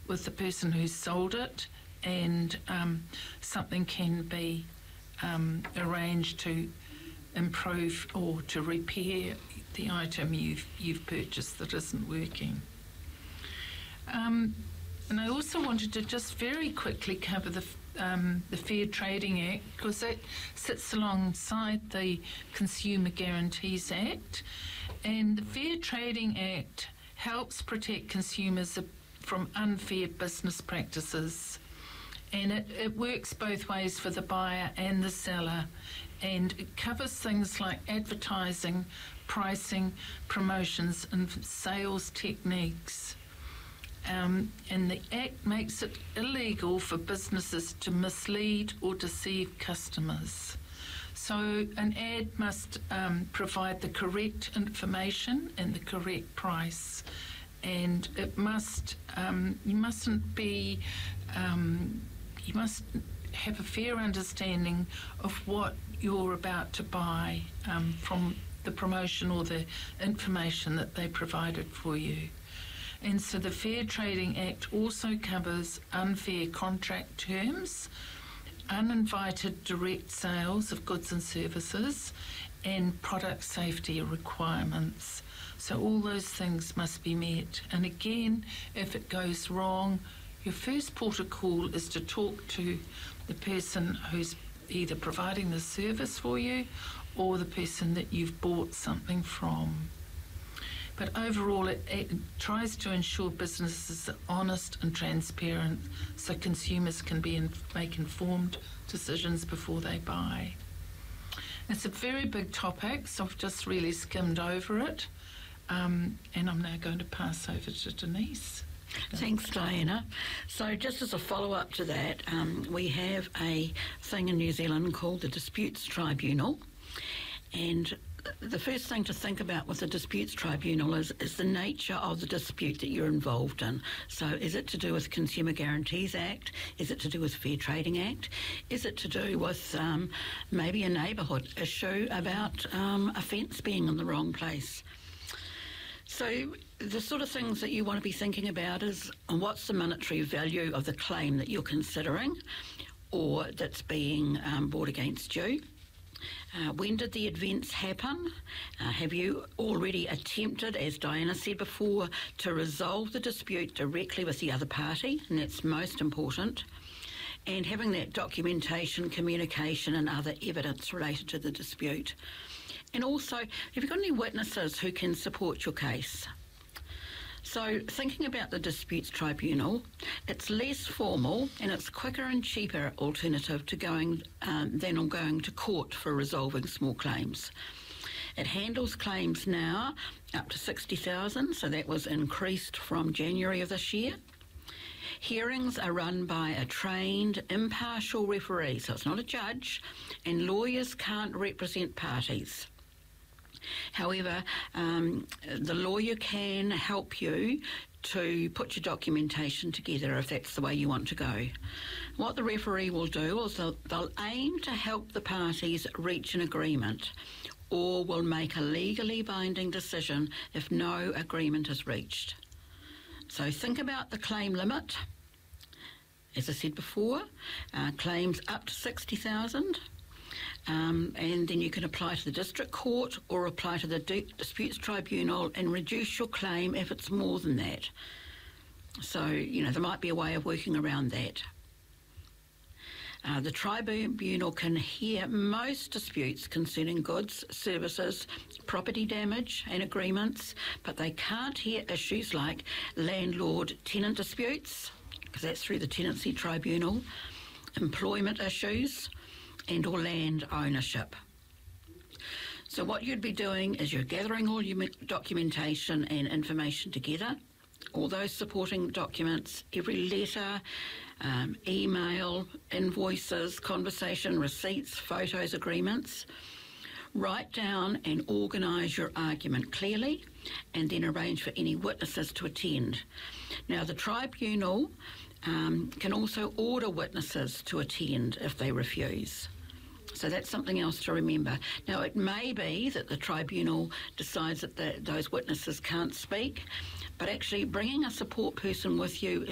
with the person who sold it, and something can be arranged to improve or to repair the item you've purchased that isn't working. And I also wanted to just very quickly cover the Fair Trading Act, because that sits alongside the Consumer Guarantees Act, and the Fair Trading Act helps protect consumers from unfair business practices, and it works both ways for the buyer and the seller, and it covers things like advertising, pricing, promotions and sales techniques. And the Act makes it illegal for businesses to mislead or deceive customers. So an ad must provide the correct information and the correct price, and it must you must have a fair understanding of what you're about to buy from the promotion or the information that they provided for you. And so the Fair Trading Act also covers unfair contract terms, uninvited direct sales of goods and services, and product safety requirements. So all those things must be met. And again, if it goes wrong, your first port of call is to talk to the person who's either providing the service for you or the person that you've bought something from. But overall, it tries to ensure businesses are honest and transparent so consumers can make informed decisions before they buy. It's a very big topic, so I've just really skimmed over it, and I'm now going to pass over to Denise. Thanks, Diana. So just as a follow-up to that, we have a thing in New Zealand called the Disputes Tribunal, and the first thing to think about with the Disputes Tribunal is the nature of the dispute that you're involved in. So is it to do with Consumer Guarantees Act? Is it to do with Fair Trading Act? Is it to do with maybe a neighbourhood issue about a fence being in the wrong place? So the sort of things that you want to be thinking about is what's the monetary value of the claim that you're considering or that's being brought against you? When did the events happen? Have you already attempted, as Diana said before, to resolve the dispute directly with the other party? And that's most important. And having that documentation, communication and other evidence related to the dispute. And also, have you got any witnesses who can support your case? So thinking about the Disputes Tribunal, it's less formal and it's quicker and cheaper alternative to going to court for resolving small claims. It handles claims now up to 60,000, so that was increased from January of this year. Hearings are run by a trained, impartial referee, so it's not a judge, and lawyers can't represent parties. However, the lawyer can help you to put your documentation together if that's the way you want to go. What the referee will do is they'll aim to help the parties reach an agreement, or will make a legally binding decision if no agreement is reached. So think about the claim limit. As I said before, claims up to 60,000. And then you can apply to the district court or apply to the Disputes Tribunal and reduce your claim if it's more than that. So, there might be a way of working around that. The tribunal can hear most disputes concerning goods, services, property damage and agreements, but they can't hear issues like landlord-tenant disputes, because that's through the Tenancy Tribunal, employment issues, and or land ownership. So what you'd be doing is you're gathering all your documentation and information together, all those supporting documents, every letter, email, invoices, conversation, receipts, photos, agreements. Write down and organise your argument clearly and then arrange for any witnesses to attend. Now the tribunal can also order witnesses to attend if they refuse. So that's something else to remember. Now, it may be that the tribunal decides that those witnesses can't speak, but actually bringing a support person with you